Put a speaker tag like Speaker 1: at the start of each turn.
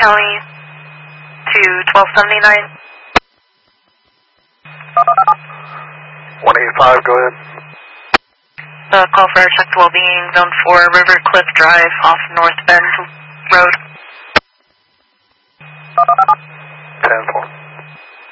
Speaker 1: County to 1279.
Speaker 2: 185, go ahead.
Speaker 1: Call for check the well-being, zone 4, River Cliff Drive off North Bend Road.